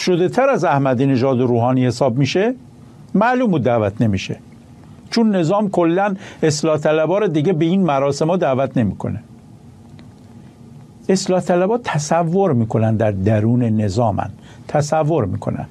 شده تر از احمدی نژاد روحانی حساب میشه، معلوم بود دعوت نمیشه، چون نظام کلا اصلاح طلبا رو دیگه به این مراسم ها دعوت نمیکنه. اصلاح طلبا تصور میکنن در درون نظامن، تصور میکنن،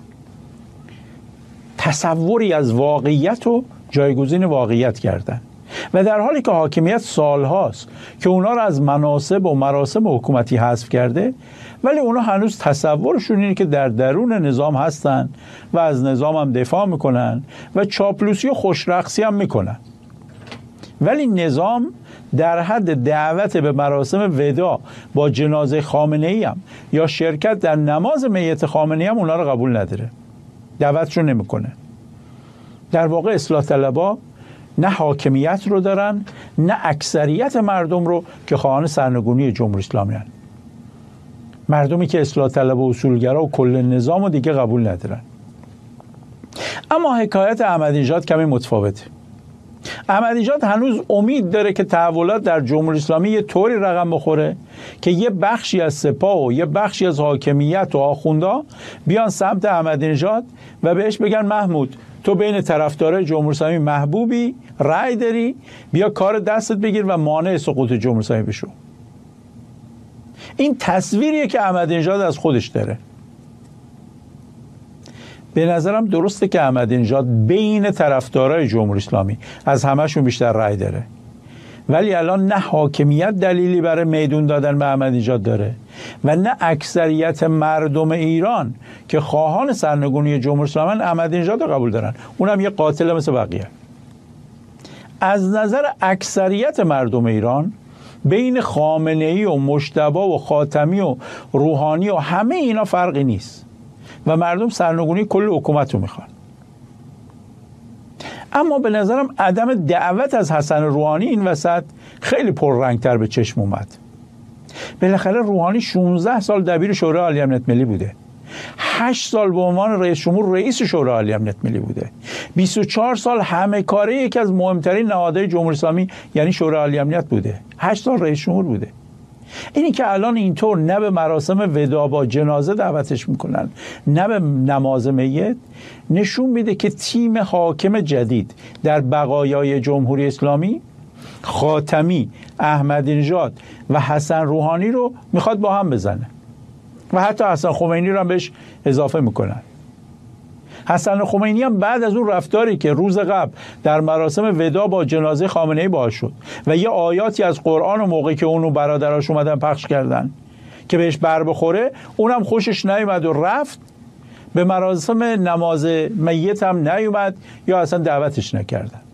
تصوری از واقعیت رو جایگزین واقعیت کردن و در حالی که حاکمیت سالهاست که اونا رو از مناصب و مراسم حکومتی حذف کرده، ولی اونا هنوز تصورشون اینه که در درون نظام هستن و از نظام هم دفاع میکنن و چاپلوسی و خوشرقصی هم میکنن. ولی نظام در حد دعوت به مراسم ودا با جنازه خامنه‌ای هم یا شرکت در نماز میت خامنه‌ای هم اونا رو قبول نداره، دعوتشون نمیکنه. در واقع اصلاح طلبا نه حاکمیت رو دارن، نه اکثریت مردم رو که خواهان سرنگونی جمهوری اسلامی هستند. مردمی که اصلاح طلب و اصولگرا و کل نظام رو دیگه قبول ندارن. اما حکایت احمدی نژاد کمی متفاوته. احمدی نژاد هنوز امید داره که تحولات در جمهوری اسلامی یه طوری رقم بخوره که یه بخشی از سپاه و یه بخشی از حاکمیت و آخوندا بیان سمت احمدی نژاد و بهش بگن محمود تو بین طرفدارای جمهوری اسلامی محبوبی، رأی داری، بیا کار دستت بگیر و مانع سقوط جمهوری اسلامی بشو. این تصویریه که احمدی نژاد از خودش داره. به نظرم درسته که احمدی نژاد بین طرفدارای جمهوری اسلامی از همهشون بیشتر رأی داره، ولی الان نه حاکمیت دلیلی برای میدون دادن به احمدی نژاد داره و نه اکثریت مردم ایران که خواهان سرنگونی جمهوری اسلامی احمدی نژاد رو قبول دارن. اونم یه قاتل مثل بقیه. از نظر اکثریت مردم ایران بین خامنه‌ای و مجتبی و خاتمی و روحانی و همه اینا فرقی نیست و مردم سرنگونی کل حکومت رو میخوان. اما به نظرم عدم دعوت از حسن روحانی این وسط خیلی پررنگتر به چشم اومد. بالاخره روحانی 16 سال دبیر شورای عالی امنیت ملی بوده، 8 سال به عنوان رئیس جمهور رئیس شورای عالی امنیت ملی بوده، 24 سال همه کاره یکی از مهمترین نهادهای جمهوری اسلامی یعنی شورای عالی امنیت بوده، 8 سال رئیس جمهور بوده. اینی که الان اینطور نه به مراسم ودا با جنازه دعوتش میکنن نه به نماز میت، نشون میده که تیم حاکم جدید در بقایای جمهوری اسلامی خاتمی، احمدی نژاد و حسن روحانی رو میخواد با هم بزنه و حتی حسن خمینی رو هم بهش اضافه میکنن. حسن خمینی هم بعد از اون رفتاری که روز قبل در مراسم ودا با جنازه خامنه‌ای باعث شد و یه آیاتی از قرآن و موقعی که اونو برادراش اومدن پخش کردن که بهش بر بخوره، اونم خوشش نیومد و رفت، به مراسم نماز میت هم نیومد یا اصلا دعوتش نکردن.